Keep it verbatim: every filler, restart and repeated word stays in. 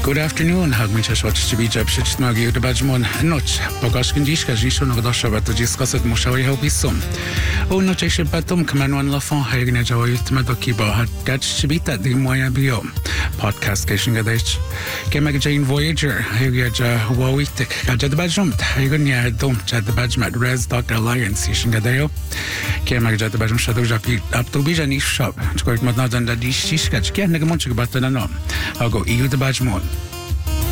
Good afternoon, hag mi čas oči bi jab šit magi u debajmon noč. Pogaskin diška žišo no dasha bato jiskasat mushawi help isum. O noč eše batum kaman wan lafon hagne jawa yutma do kiba hat gach chibita di moya bio. Podcast keshin gadech. Kemag Jane Voyager hagya ja wawitik gaja debajum hagun ya dom jad debajmat res Doctor Alliance ishin gadayo. Kemag jad debajum shadu japi up to bija nish shop. Chkoit mat nadan da dish shishka chkia nagamonchik batana no. Hago iu debajmon.